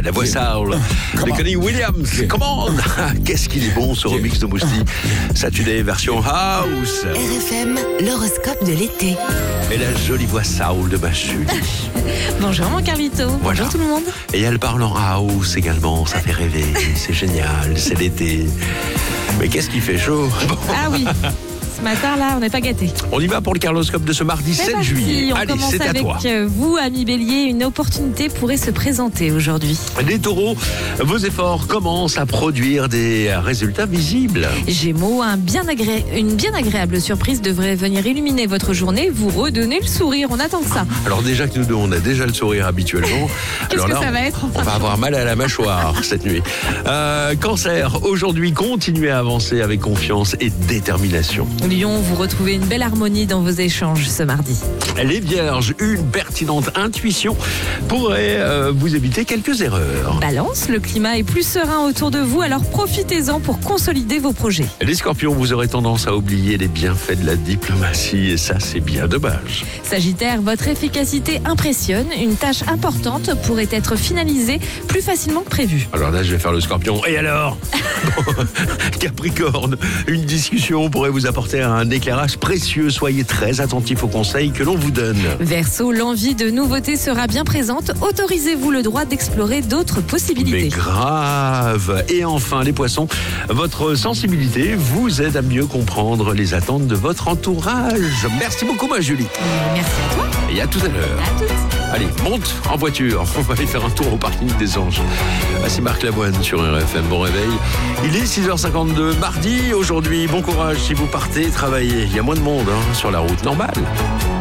la voix soul de Kenny Williams. Commande. Qu'est-ce qu'il est bon ce remix de Mousti. Saturday version house. RFM, l'horoscope de l'été. Et la jolie voix soul de ma Julie. Bonjour mon Carlito, Voilà. bonjour tout le monde. Et elle parle en house également, ça fait rêver, c'est génial, c'est l'été. Mais qu'est-ce qui fait chaud? Bon, Ah oui, ce matin là, on n'est pas gâtés. on y va pour le Carloscope de ce mardi C'est 7 parti, juillet. on Allez, commence c'est à avec toi. vous, amis Bélier. Une opportunité pourrait se présenter aujourd'hui. Les taureaux, vos efforts commencent à produire des résultats visibles. Gémeaux, une bien agréable surprise devrait venir illuminer votre journée, vous redonner le sourire. On attend que ça. Alors déjà que nous deux, on a déjà le sourire habituellement. Qu'est-ce Alors que là, ça va être? on va avoir mal à la mâchoire cette nuit. Cancer, aujourd'hui, continuez à avancer avec confiance et détermination. Lion, vous retrouvez une belle harmonie dans vos échanges ce mardi. Les vierges, une pertinente intuition pourrait vous éviter quelques erreurs. Balance, le climat est plus serein autour de vous, alors profitez-en pour consolider vos projets. Les scorpions, vous aurez tendance à oublier les bienfaits de la diplomatie et ça, c'est bien dommage. Sagittaire, votre efficacité impressionne. Une tâche importante pourrait être finalisée plus facilement que prévu. Alors là, je vais faire le scorpion. Et alors? Capricorne, une discussion pourrait vous apporter un éclairage précieux. Soyez très attentifs aux conseils que l'on vous donne. Verseau, l'envie de nouveauté sera bien présente. Autorisez-vous le droit d'explorer d'autres Mais possibilités. grave. Et enfin, les poissons, votre sensibilité vous aide à mieux comprendre les attentes de votre entourage. Merci beaucoup, ma Julie. Merci à toi. Et à tout à l'heure. À toutes. Allez, monte en voiture. On va aller faire un tour au parking des Anges. Ah, c'est Marc Lavoine sur RFM. Bon réveil. Il est 6h52, mardi aujourd'hui. Bon courage si vous partez travailler. Il y a moins de monde sur la route normale.